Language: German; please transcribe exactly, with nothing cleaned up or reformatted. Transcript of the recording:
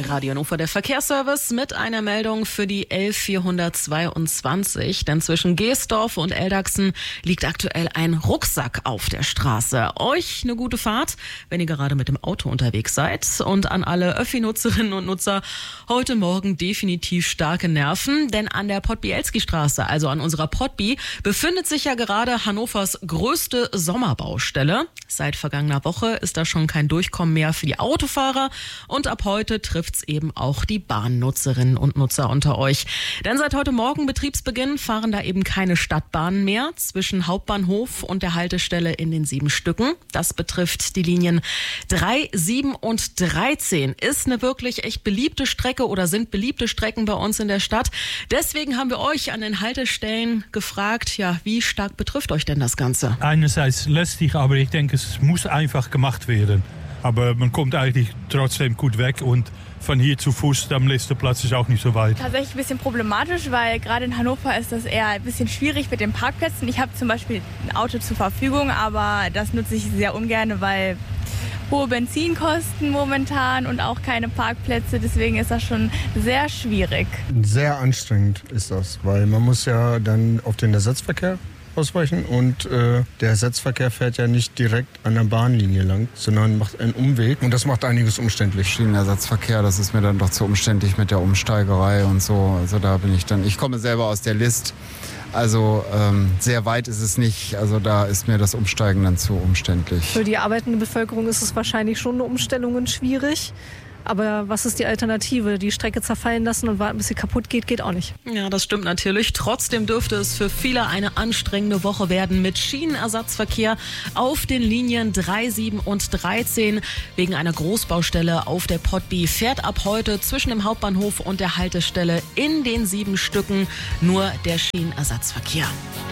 Radio Hannover, der Verkehrsservice mit einer Meldung für die elf vierhundertzweiundzwanzig. Denn zwischen Geesdorf und Eldachsen liegt aktuell ein Rucksack auf der Straße. Euch eine gute Fahrt, wenn ihr gerade mit dem Auto unterwegs seid. Und an alle Öffi-Nutzerinnen und Nutzer heute Morgen definitiv starke Nerven. Denn an der Podbielski-Straße, also an unserer Podbi, befindet sich ja gerade Hannovers größte Sommerbaustelle. Seit vergangener Woche ist da schon kein Durchkommen mehr für die Autofahrer. Und ab heute trifft's eben auch die Bahnnutzerinnen und Nutzer unter euch. Denn seit heute Morgen Betriebsbeginn fahren da eben keine Stadtbahnen mehr zwischen Hauptbahnhof und der Haltestelle in den sieben Stücken. Das betrifft die Linien drei, sieben und dreizehn. Ist eine wirklich echt beliebte Strecke oder sind beliebte Strecken bei uns in der Stadt. Deswegen haben wir euch an den Haltestellen gefragt, ja, wie stark betrifft euch denn das Ganze? Einerseits lästig, aber ich denke, es muss einfach gemacht werden. Aber man kommt eigentlich trotzdem gut weg und von hier zu Fuß am letzten Platz ist auch nicht so weit. Tatsächlich ein bisschen problematisch, weil gerade in Hannover ist das eher ein bisschen schwierig mit den Parkplätzen. Ich habe zum Beispiel ein Auto zur Verfügung, aber das nutze ich sehr ungern, weil hohe Benzinkosten momentan und auch keine Parkplätze. Deswegen ist das schon sehr schwierig. Sehr anstrengend ist das, weil man muss ja dann auf den Ersatzverkehr ausweichen und äh, der Ersatzverkehr fährt ja nicht direkt an der Bahnlinie lang, sondern macht einen Umweg und das macht einiges umständlich. Schienenersatzverkehr, das ist mir dann doch zu umständlich mit der Umsteigerei und so. Also da bin ich dann, ich komme selber aus der List, also ähm, sehr weit ist es nicht, also da ist mir das Umsteigen dann zu umständlich. Für die arbeitende Bevölkerung ist es wahrscheinlich schon eine Umstellung schwierig. Aber was ist die Alternative? Die Strecke zerfallen lassen und warten, bis sie kaputt geht, geht auch nicht. Ja, das stimmt natürlich. Trotzdem dürfte es für viele eine anstrengende Woche werden mit Schienenersatzverkehr auf den Linien drei, sieben und dreizehn. Wegen einer Großbaustelle auf der Podbi fährt ab heute zwischen dem Hauptbahnhof und der Haltestelle in den sieben Stücken nur der Schienenersatzverkehr.